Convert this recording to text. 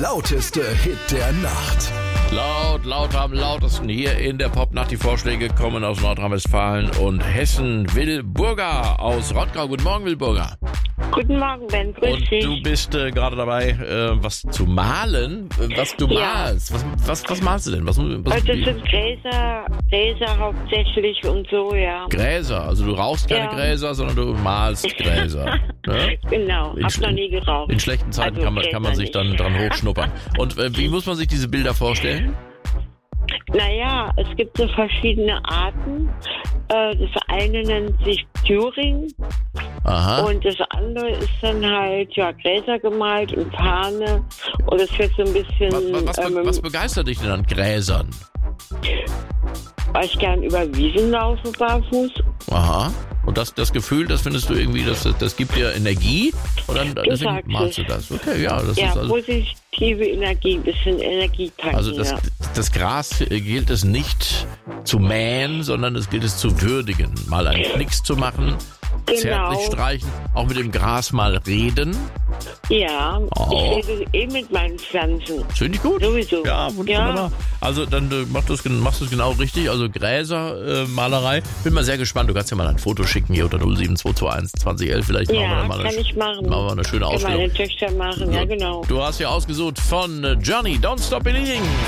lauteste Hit der Nacht. Laut am lautesten hier in der Popnacht. Die Vorschläge kommen aus Nordrhein-Westfalen und Hessen. Will Burger aus Rottgau. Guten Morgen, Will Burger. Guten Morgen, Ben. Grüß Und dich. du bist gerade dabei, was zu malen. Was du malst. Was malst du denn? Was Das sind Gräser hauptsächlich und so, ja. Gräser. Also du rauchst keine Ja. Gräser, sondern du malst Gräser. Ne? Genau, hab noch nie geraucht. In schlechten Zeiten Also kann man Gräser sich dann nicht. dran hochschnuppern. Und wie muss man sich diese Bilder vorstellen? Naja, es gibt so verschiedene Arten. Das eine nennt sich Thüring Aha. und das andere ist dann halt, ja, Gräser gemalt und Fahne. Und es wird so ein bisschen, Was begeistert dich denn an Gräsern? weil ich gern über Wiesen laufe, barfuß. Aha. Und das Gefühl, das findest du irgendwie, das gibt dir Energie? Und dann deswegen sagst malst du es. das. Okay, ja. Das Ja, ist also, positive Energie, ein bisschen Energie tanken. also das Gras gilt es nicht zu mähen, sondern es gilt es zu würdigen. Mal einen Knicks zu machen, zärtlich streichen, auch mit dem Gras mal reden. Ja, Oh. ich rede mit meinen Pflanzen. Finde ich gut. Sowieso. Ja, wunderbar. Ja. Also dann machst du es genau richtig. Also Gräsermalerei. Bin mal sehr gespannt. Du kannst ja mal ein Foto schicken hier unter 07221 2011. Vielleicht machen wir Ja, dann mal kann ich machen. machen wir eine schöne Kann Ausstellung. meine Töchter machen, ja genau. Du hast ja ausgesucht von Johnny, Don't Stop Believing.